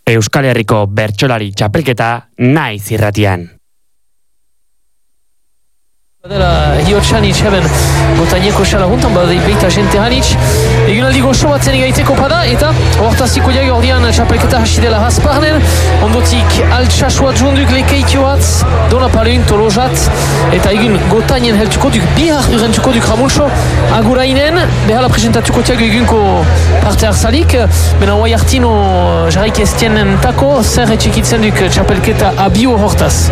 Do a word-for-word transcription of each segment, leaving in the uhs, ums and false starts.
Euskal Herriko bertsolari txapelketa naiz irratian. Dela hiotxanitz hemen gotaineko xala juntan, badei beita jente hanitz. Egunaldi goxo bat zen egaiteko pada, eta hortaziko jagi ordean txapelketa hasi dela hasparnen, ondotik altxasua djunduk lekeitio bat, dona paleun tolojat, eta egun gotainen heltuko duk, bihar urentuko duk Ramunxo, agurainen, behala presentatuko tiago egunko parte harzalik, bena oai hartino jarraik estienen tako, zer etxikitzen duk txapelketa abio hortaz.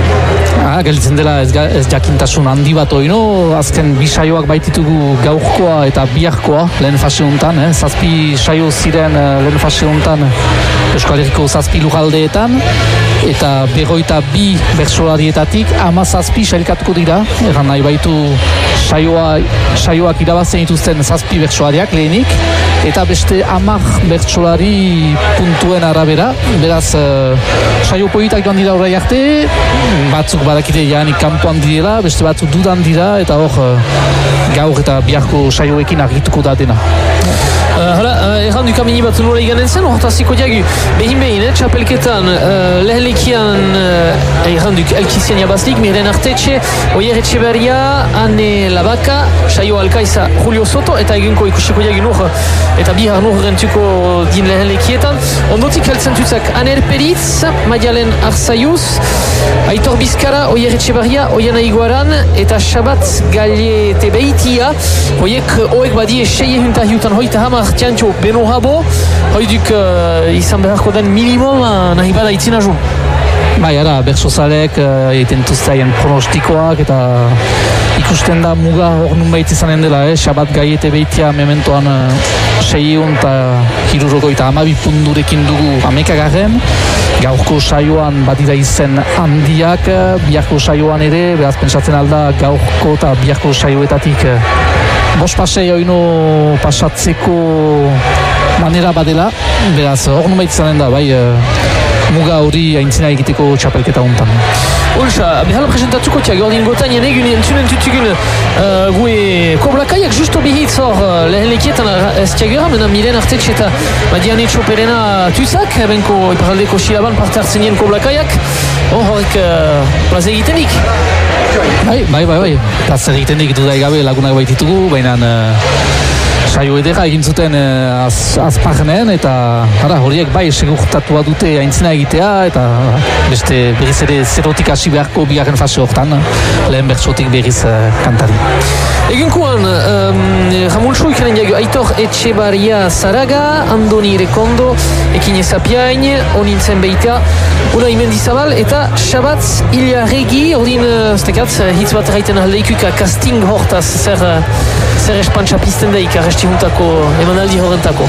Ah, gelditzen dela ez, ez jakintasun handi bat oino, azken bi saioak baititugu gaurkoa eta biharkoa lehen fase honetan, eh? Zazpi saio ziren lehen fase honetan Euskal Herriko zazpi lujaldeetan, eta berroita bi bertsolarietatik ama zazpi sailkatuko dira, erran nahi baitu saioa, saioak irabazen dituzten zazpi bertsolariak lehenik, eta beste amak bertsolari puntuen arabera, beraz uh, saio politak joan dira orai arte, batzuk badakite jaanik kanpoan direla, beste batzuk dudan dira, eta hor uh, gaur eta biharko saioekin argituko da dena. Uh, hala, uh, erran dukamini bat nola iganen zen, hortaziko diagu, behin behin, eh, txapelketan, uh, lehen lekian, uh, erran duk elkizian jabazlik, miren artetxe, Oier Etxeberria, Ane Labaka, Saio Alkaiza, Julio Soto, eta egunko ikusiko diagu nur, eta bihar nur rentuko din lehen lekietan. Ondotik heltzen tutzak Aner Peritz, Maialen Arzaiuz, Aitor Bizkara, Oier Etxeberria, Oiana Iguaran, eta Xabat Galie Tebeitia, oiek oek badie seie hunta hiutan hoita hamar tiantxo beno habo, hoiduk uh, izan beharko den minimum uh, nahi bada itzina jo. Bai, ara, bertsozalek uh, egiten tuztaien pronostikoak eta ikusten da muga hor nunbait izanen dela, eh? Xabat Gaiete Beitia mementoan uh, seiehun eta hirurogoi eta hamabi pundurekin dugu amekagarren. Gaurko saioan badira izen handiak, biharko saioan ere, beraz pentsatzen alda gaurko eta biharko saioetatik bost pasei oino pasatzeko manera badela, beraz hor nunbait izanen da, bai, muga hori aintzina egiteko txapelketa hontan. Olsa, behala presentatuko tiag, ordin gotainen egun entzunen tutugun uh, gue koblakaiak justo bihitz hor uh, lehen lekietan ez tiagera, mena miren artetxe eta Madiane Txoperena tuzak, benko iparaldeko silaban parte hartzen nien koblakaiak, hor horrek uh, plaz egitenik. Bai, bai, bai, bai, plaz egitenik dudai gabe lagunak baititugu, baina uh, saio edera egin zuten uh, az, azparnen, eta ara, horiek bai segurtatua dute aintzina egitea, eta beste berriz ere zerotik hasi beharko bigarren fase hortan, lehen bertsotik berriz uh, kantari. Egunkuan, um, Ramunxo ikaren jagu Aitor Etxebarria Zaraga, Andoni Rekondo, Ekine Zapiain, Onintzen Beita, Unai Mendizabal, eta Xabatz Iliarregi, ordin, ez tekat, hitz bat erraiten aldeikuka casting hortaz, zer, zer espantxa pizten daik, arresti juntako, emanaldi horrentako.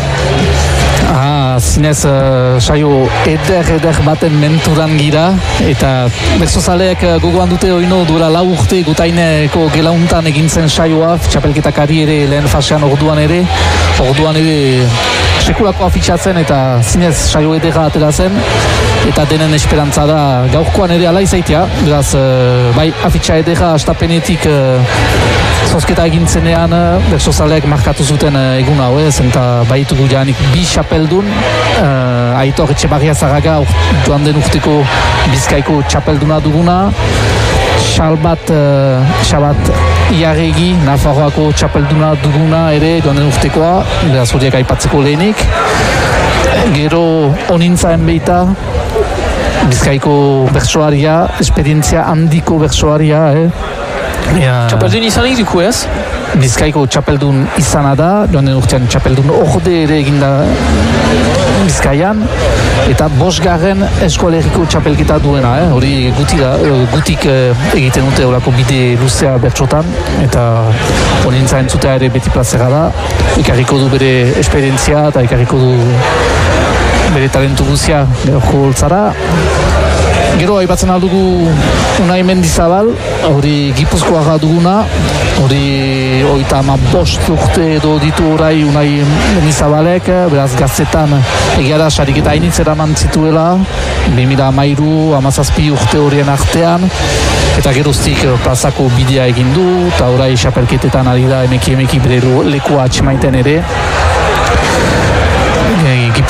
Ah, zinez uh, saio eder-eder baten menturan gira, eta bertsozaleek uh, gogoan dute oino duela lau urte gotaineko gelauntan egin zen saioa, txapelketakari ere lehen fasean orduan ere, orduan ere sekulako afitxatzen eta zinez saio edera atera zen, eta denen esperantza da gaurkoan ere ala izaitea, beraz uh, bai afitxa edera astapenetik uh, zozketa egin zenean bertsozaleek markatu zuten uh, egun hau ez, eta baitugu janik bi xapeldun, uh, Aitor Etxebarria Zaraga joan den urteko Bizkaiko txapelduna duguna, Xalbat, uh, Xabat Iarregi, Nafarroako txapelduna duguna ere joan den urtekoa, beraz horiek aipatzeko lehenik. Gero Onintzaen Beita, Bizkaiko bertsoaria, esperientzia handiko bertsoaria, eh? Ja. Txapeldun izanik duku ez? Bizkaiko txapeldun izana da, joan den urtean txapeldun orde ere eginda Bizkaian, eta bosgarren Euskal Herriko txapelketa duena, eh? Hori guti da, gutik eh, egiten dute horako bide luzea bertsotan, eta honintza entzutea ere beti plazera da, ekarriko du bere esperientzia eta ekarriko du bere talentu guzia geroko holtzara. Gero aipatzen aldugu Unai Mendizabal, hori Gipuzkoa duguna, hori oita ama bost urte edo ditu orai Unai Mendizabalek, beraz gaztetan egia da sariketa hainitz eraman zituela, bi mila hamairu, hamazazpi urte horien artean, eta geroztik plazako bidea egin du, eta orai xapelketetan ari da emeki emeki bere lekua atxemaiten ere.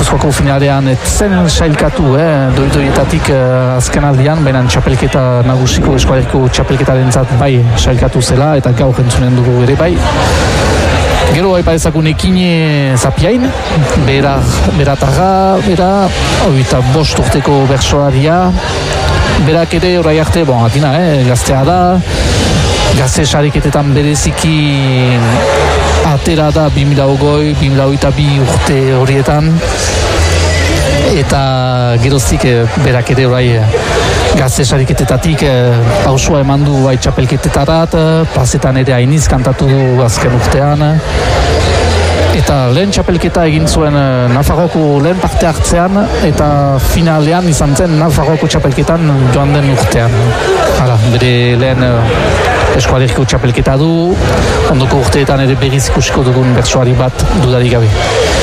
Gipuzkoako finalean ez zen sailkatu, eh, doidoietatik uh, azken aldian, baina txapelketa nagusiko eskualeriko txapelketaren zat bai sailkatu zela, eta gaur entzunen dugu ere bai. Gero aipa ezakun ekine Zapiain, bera, beratarra, bera, hau eta bost urteko bersoaria, berak ere orai arte, bon, atina, eh, gaztea da, gazte sariketetan bereziki atera da bi mila hogei, bi mila hogeita bi urte horietan, eta geroztik eh, berak ere orai gazte sariketetatik eh, pausua eman du bai txapelketetarat, plazetan ere hainiz kantatu du azken urtean, eta lehen txapelketa egin zuen eh, Nafarroako lehen parte hartzean, eta finalean izan zen Nafarroako txapelketan joan den urtean. Hala, bere lehen eh, eskualeriko txapelketa du, ondoko urteetan ere berriz ikusiko dugun bertsoari bat dudarik gabe.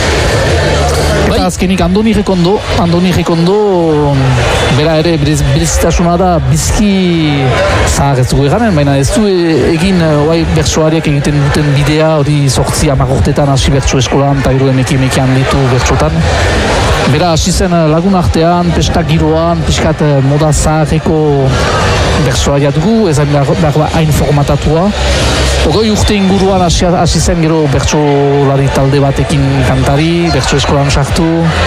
Eta azkenik Andoni Rekondo, Andoni Rekondo, bera ere berezitasuna da bizki zahar ez dugu eganen, baina ez du egin oai bertsoariak egiten duten bidea, hori sortzi hamar urtetan hasi bertso eskolan, eta gero emeki emekian ditu bertsotan. Bera hasi zen lagun artean, pestak giroan, piskat moda zaharreko bertsoaria dugu, ez behar hain formatatua. Ogoi urte inguruan hasi zen gero bertsolari talde batekin kantari, bertso eskolan sartu,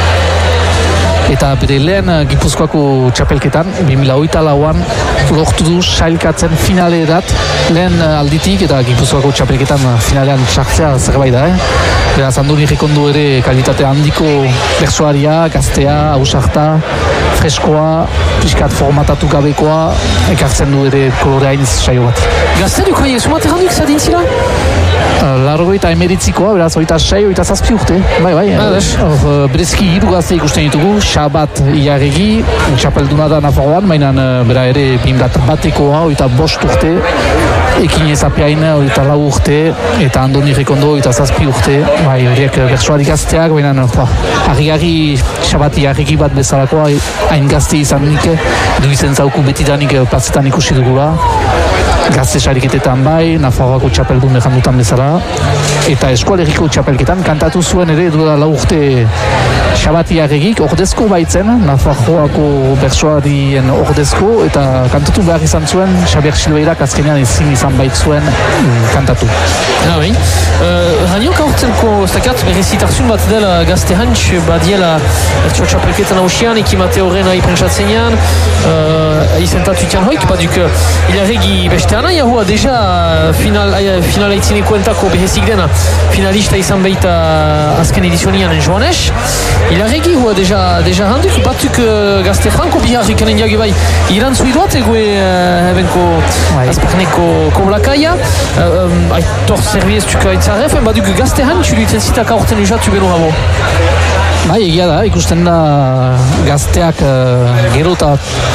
eta bere lehen Gipuzkoako txapelketan, bi mila hogeita lauan, lortu du sailkatzen finalerat, lehen alditik, eta Gipuzkoako txapelketan finalean sartzea zerbait da, eh? Beraz, Andoni Rekondo ere kalitate handiko bertsoaria, gaztea, ausarta, freskoa, piskat formatatu gabekoa, ekartzen du ere kolore hainiz saio bat. Gazte duko aie, sumaterrandik zadin zila? Largo eta emeritzikoa, beraz, oita sei, oita zazpi urte, bai, bai. Hor, berezki hiru gazte ikusten ditugu, Xabat Iarregi, txapelduna da Nafarroan, mainan bera ere bimdat batekoa, oita bost urte, Ekine Zapiain, oita lau urte, eta Andoni Rekondo, oita zazpi urte, bai, horiek bertsoari gazteak, mainan, harri-harri Xabat Iarregi bat bezalakoa, hain gazte izan nik, du izen zauku betidanik plazetan ikusi dugula, gazte sariketetan bai, Nafarroako txapeldun errandutan bezala, eta eskualeriko txapelketan kantatu zuen ere duela lau urte Xabat Iarregik, ordezko baitzen, Nafarroako bertsoarien ordezko, eta kantatu behar izan zuen, Xabier Silveirak azkenean ezin izan baitzuen kantatu. Ja, bai. Raniok aurtenko, ez dakat, berezitarzun bat dela gazte hantz, badiela bertso txapelketan hausian, ekimate horren ahi pentsatzenean, izentatu itian hoik, baduk Ilarregi beste anaia hua deja final, final aitzineko entako behezik dena finalista izan baita azken edizionian joanes. Ilarregi hua deja, deja handuk, batuk uh, gazte franko biharrik enen jage bai irantzu iduat egue uh, ebenko azparneko koblakaia uh, um, aitor servieztuk aitzarrefen, baduk gazte hantz duiten zitak aurten usatu beno habo. Bai, egia da, ikusten da gazteak uh, gero eta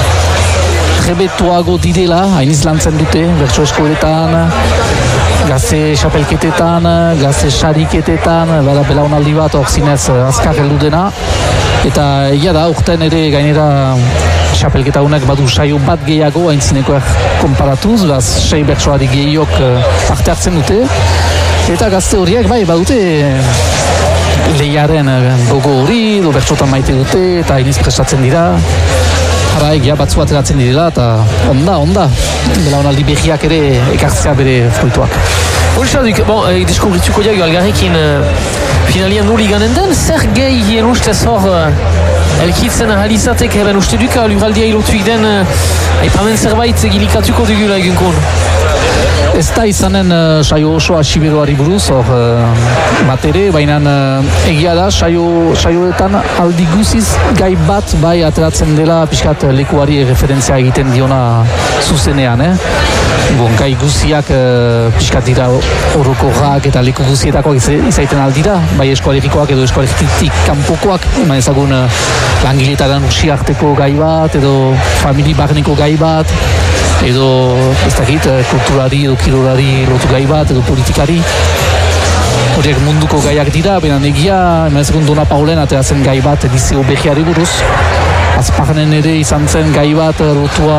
trebetuago direla, hainiz lantzen dute, bertso eskoletan, gazte xapelketetan, gazte sariketetan, bada belaunaldi bat hor zinez azkar heldu dena, eta egia da, urten ere gainera xapelketa honek badu saio bat gehiago, haintzinekoak konparatuz, beraz, sei bertsoari gehiok parte hartzen dute, eta gazte horiek bai badute lehiaren gogo hori, do bertsotan maite dute, eta hainiz prestatzen dira, Hara egia batzu ateratzen direla eta onda, onda. Belaunaldi behiak ere ekartzea bere fruituak. Bolxadik, bon, e, deskubrituko diago algarrekin uh, finalian nuli ganen den, zer gehi hien ustez hor uh, elkitzen ahalizatek eben uste duka luraldia ilotuik den uh, aipamen zerbait gilikatuko dugula egunkon. Ez da izanen uh, saio oso asiberoari buruz, hor uh, bat ere, baina uh, egia da, saio, saioetan aldi guziz gai bat bai ateratzen dela pixkat lekuari referentzia egiten diona zuzenean, eh? Bon, gai guziak uh, pixkat dira orokorrak eta leku guzietako izaiten aldira, bai eskualerikoak edo eskualeritik kanpokoak, eman ezagun uh, langiletaren usiarteko gai bat, edo famili barneko gai bat, edo ez dakit, kulturari edo kirolari lotu gai bat, edo politikari. Horiek munduko gaiak dira, baina egia, eman Dona Paulen ateratzen gai bat edizio behiari buruz. Azparnen ere izan zen gai bat lotua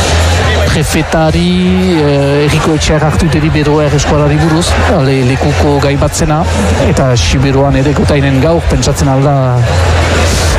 prefetari, erriko etxeak hartu deri beroer eskualari buruz, le, lekuko gai bat zena, eta Siberuan ere gotainen gaur, pentsatzen alda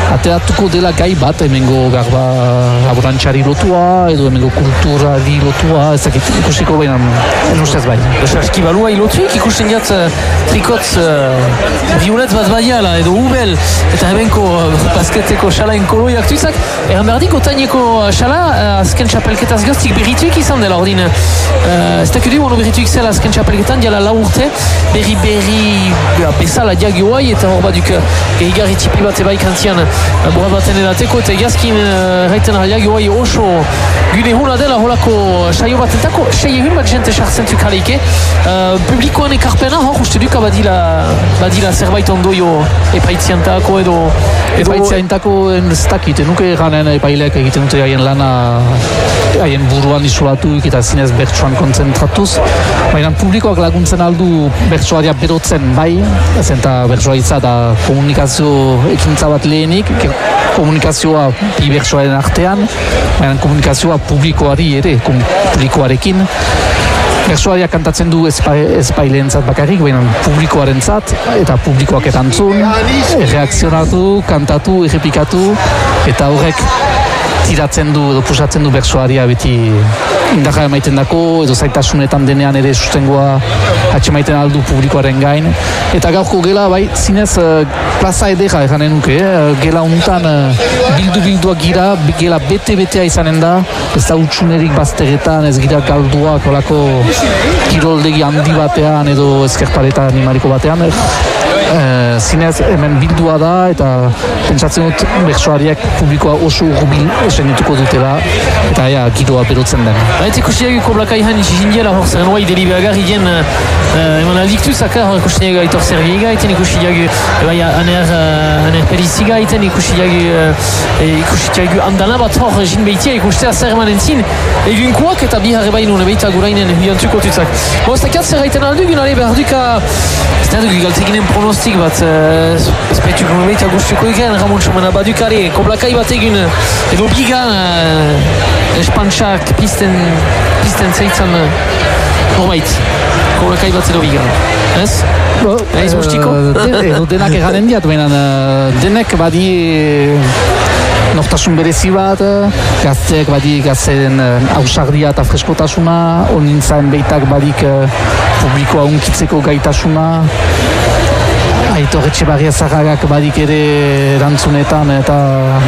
ateratuko dela gai bat, hemengo garba laborantxari lotua, edo hemengo kulturari lotua, ez dakit ikusiko baina ustez bai. Eski balua ilotuik ikusten jat trikotz violet bat badiala edo ubel eta hebenko basketeko xalaen koloiak tuizak eran berdik otaineko xala azken txapelketaz gaztik berrituik izan dela ordin ez dakidu ono berrituik zela azken txapelketan diala lau urte berri berri bezala diagioai eta hor baduk gehigarri tipi bat ebaik antian borat baten edateko eta egazkin raiten diagioai oso gune hula dela holako saio bat entako sei egun bat jente sartzen tukaleike publikoan ekarpena hor uste duka badila badila zerbait ondoio epaitziantako edo epaitziantako ez dakit nuke ganen epaileak egiten dute haien lana haien buruan isolatuik eta zinez bertsoan kontzentratuz baina publikoak laguntzen aldu bertsoaria berotzen bai eta bertsoa itza da komunikazio ekintza bat lehenik komunikazioa bi bertsoaren artean baina komunikazioa publikoari ere publikoarekin bertsoaria kantatzen du ezpaileentzat bakarrik, baina publikoarentzat eta publikoak erantzun, reakzionatu, kantatu, errepikatu eta horrek tiratzen du edo pusatzen du bertsoaria beti indarra emaiten dako edo zaitasunetan denean ere sustengoa atxemaiten aldu publikoaren gain eta gaurko gela bai zinez uh, plaza edera eranen nuke uh, gela honetan uh, bildu-bilduak gira gela bete-betea izanen da ez da utxunerik bazteretan ez gira galduak olako kiroldegi handi batean edo ezkerpareta animaliko batean uh, zinez hemen bildua da eta pentsatzen dut bertsoariak publikoa oso urbil esenituko dutela eta ja, giroa berotzen den. Baita ikustiak koblaka ihan izindiela hor zeren oai delibeagarri gen eman aldiktu zaka hor ikustiak aitor zergiega iten ikustiak aner periziga iten ikustiak andana bat hor jin behitia ikustea zer eman entzin egunkoak eta bihar ebain une behita gurainen hiantuko tutzak. Bostak zer gaiten aldu gunare behar duka ez da dugu galteginen pronostik bat espetuk une behita guztuko egen Ramon Chomana badukare koblaka bat egun edo bigan espantxak pisten pisten zeitzan horbait kobrakai bat edo bigan ez? Ez mustiko? Edo denak eganen diat baina denek badi nortasun berezi bat gazteek badi gazteen ausardia eta freskotasuna onintzaen behitak badik publikoa unkitzeko gaitasuna Aitor Etxebarria Zarragak badik ere erantzunetan eta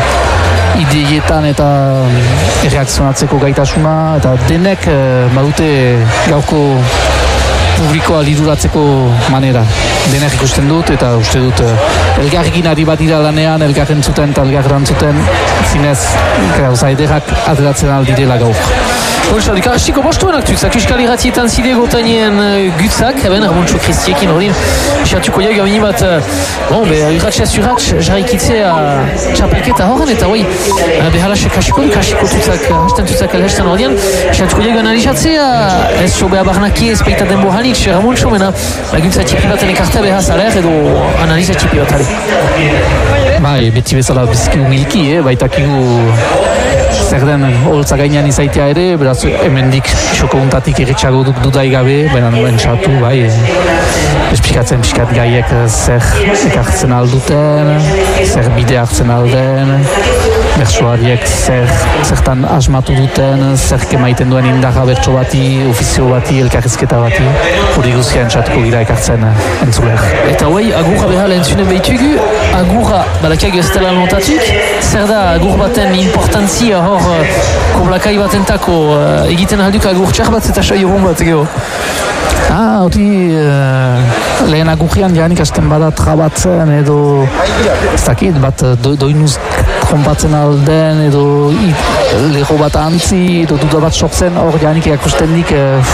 ideietan eta erreakzionatzeko gaitasuna eta denek badute gaurko publikoa liduratzeko manera. Denek ikusten dut eta uste dut elgarrekin ari bat dira lanean, elgarren zuten eta elgarren zuten zinez gauza ederrak ateratzen aldirela gaur. Bolsa, dikarastiko bostuenak tutzak, Euskal Irratietan zide gotainien gutzak, eben, Ramontxo Kristiekin ordin, xatuko jago amini bat, bon, be, irratxea zuratx, jarrikitzea txapelketa horren, eta hoi, behalaxe kasiko, kasiko tutzak, hasten tutzak elhestan ordian, xatuko jago analizatzea, ez sobea barnaki, ez peita denbo hanitz, Ramontxo, mena, laguntza tipi baten ekartea behaz aler, edo analiza tipi bat, ale. Bai, beti bezala bizki humilki, eh, baitakigu zer den holtza gainean izaitea ere, beraz hemendik txoko untatik irritxago duk dudai gabe, baina nuen txatu, bai, esplikatzen pixkat gaiek zer ekartzen alduten, zer bide hartzen alden, bertsoariek zer zertan asmatu duten, zer kemaiten duen indarra bertso bati, ofizio bati, elkarrizketa bati, hori guztian txatuko gira ekartzen entzuler. Eta hoi, agurra behala entzunen behitugu, agurra badakiak ez dela lontatuk, zer da agur baten importantzia hor koblakai batentako egiten alduk agur txar bat eta sai horren bat geho? Ah, hori lehen agurrian janik hasten bada trabatzen edo ez dakit bat doinuz trompatzen alden edo leho bat antzi edo duda bat sortzen hor janik erakusten dik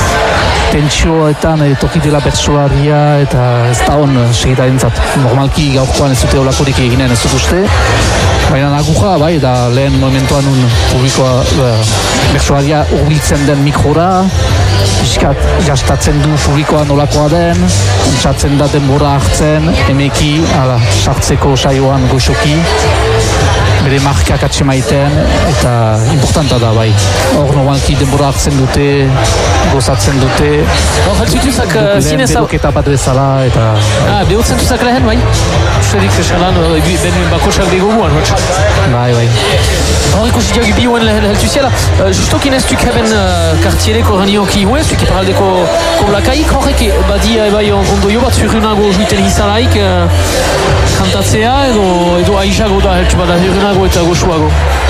tentsioetan toki dela bertsoaria eta ez da hon segitaren zat normalki gaurkoan ez dute olakorik eginen ez dut uste baina agurra bai da lehen momentuan un publikoa bertsoaria urbiltzen den mikrora piskat jastatzen du publikoa nolakoa den entzatzen da denbora hartzen emeki ala sartzeko saioan goxoki bere markak atxemaiten, eta importanta da bai. Hor normalki denbora hartzen dute, gozatzen dute. Hor heltzituzak zinez hau... Bedoketa bat bezala, eta... Ah, behurtzen tuzak lehen, bai? Ustedik esalan, ben bakotsak bego guan, hotx? Bai, bai. Hor ikusiak bioen lehen heltuziela. Justokin ez duk heben kartiereko ranioki huen, zuk iparaldeko koblakaik, horrek badi bai ondo jo bat zurrunago juiten hizalaik kantatzea, edo, edo aizago da heltsu bada zurrunago eta goxuago.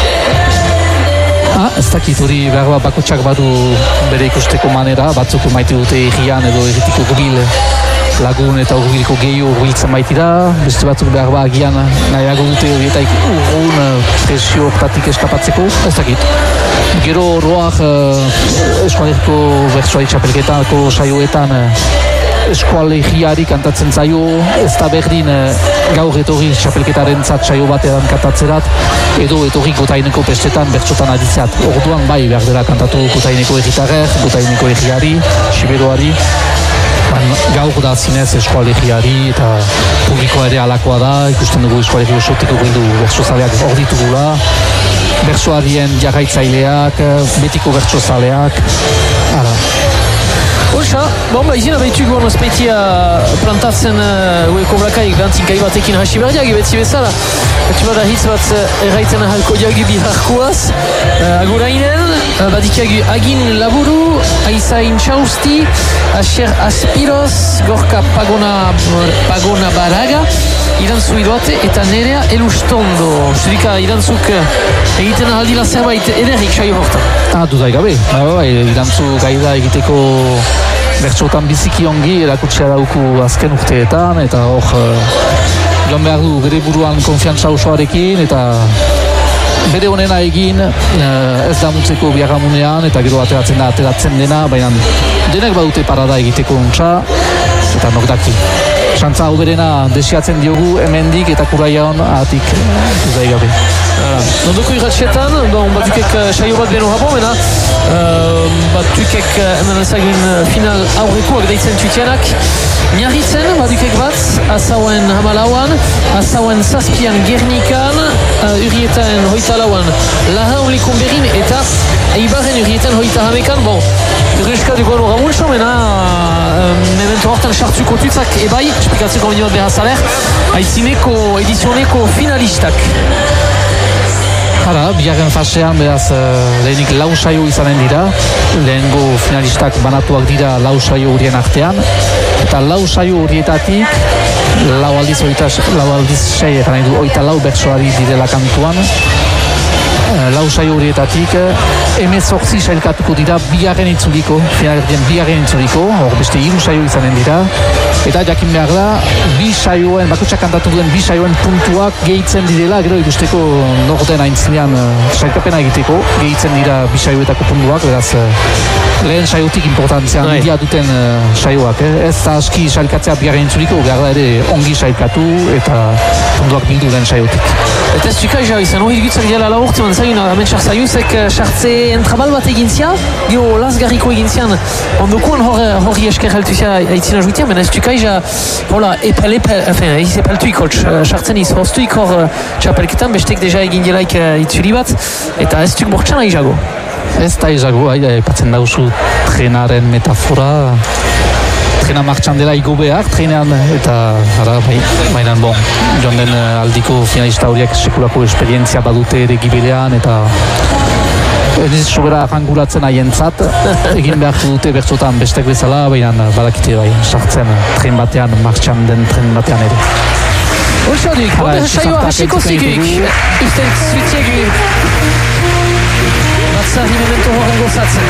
Ah, ez dakit hori behar bat bakotsak badu bere ikusteko manera, batzuk maite dute egian edo egitiko gubil lagun eta urbilko gehiago urbiltzen baitira, beste batzuk behar bat agian nahiago dute horietaik urgun presio optatik eskapatzeko, ez dakit. Gero roak uh, eskualeriko bertsoari txapelketako saioetan uh, eskualegiari kantatzen zaio, ez da berdin uh, gaur etorri txapelketaren zat saio batean kantatzerat, edo etorri gotaineko pestetan bertsotan aditzeat. Orduan bai behar dela kantatu gotaineko egitarrer, gotaineko egiari, siberoari. Gaur da zinez eskualegiari eta publikoa ere alakoa da, ikusten dugu eskualegi osotik urbildu bertsozaleak hor ditugula, bertsoarien jarraitzaileak, betiko bertsozaleak, ara. Osa, bon, ba, izina behitu guen ospeitia plantatzen uh, koblakaik behantin gai batekin hasi berdiak, betzi bezala. Betu bada hitz bat erraiten ahalko diagi biharkoaz. Uh, agurainen, uh, badikiagu agin laburu, aizain txausti, asher aspiroz, gorka pagona, pagona baraga, irantzu idoate eta nerea elustondo. Zurika irantzuk egiten ahaldila zerbait ederrik saio hortan. Ah, dudai gabe, bai, irantzu gaida egiteko bertsotan biziki ongi erakutsia dauku azken urteetan, eta hor joan behar du bere buruan konfiantza osoarekin, eta bere honena egin ez da mutzeko biagamunean, eta gero ateratzen da ateratzen dena, baina denek badute parada egiteko untsa, eta nok daki. Xantza hau berena desiatzen diogu hemendik eta kuraian ahatik dudai gabe. Nondoko irratxetan, bon, batukek saio bat beno habo, mena uh, batukek hemen ezagin final aurrekoak deitzen txutienak. Miarritzen, batukek bat, azauen hamalauan, azauen zazpian Gernikan, uh, urrieten hoita lauan Lahaun likun berin, eta Eibarren urrieten hoita hamekan, bon, urreuska duguan horra multso, mena uh, memento hortan sartzuko tutzak ebai, esplikatzeko minimot behar saler, aitzineko edizioneko finalistak. Hara, bigarren fasean beraz lehenik lau saio izanen dira, lehengo finalistak banatuak dira lau saio horien artean, eta lau saio horietatik lau aldiz oita, lau aldiz sei, ekan nahi du, oita lau bertsoari direla kantuan, lau saio horietatik hemezortzi sailkatuko dira bigarren itzuliko, finalerdien bigarren itzuliko, hor beste hiru saio izanen dira, eta jakin behar da, bi saioen, bakotsak kantatu duen bi saioen puntuak gehitzen direla, gero ikusteko norden aintzinean sailkapena egiteko, gehitzen dira bi saioetako puntuak, beraz lehen saiotik importantzia handia duten uh, saioak, eh? Ez da aski sailkatzea bigarren itzuliko, behar da ere ongi sailkatu eta puntuak bildu lehen saiotik. Eta ez duka ja izan, hori gutzak dela la urte, manzaiun, hemen xar zaiuzek sartze entrabal bat egintzia, geho lasgarriko egintzian, ondokuan hori esker heltuzia aitzina juitia, men ez duka ja, hola, epel, epel, enfin, ez epeltuik hotx, sartzen iz, hoztuik hor txapelketan, bestek deja egin delaik itzuli bat, eta ez duk bortxan aizago. Ez da izago, epatzen dauzu trenaren metafora, trena martxan dela igo behar, trenean, eta ara, bai, baina bon, joan den aldiko finalista horiek sekulako esperientzia badute ere gibilean, eta ez sobera arranguratzen haientzat, egin behartu dute bertsotan bestek bezala, baina badakite bai, sartzen tren batean, martxan den tren batean ere. Osadik, bota saioa hasiko zigik, izten zuitziegik.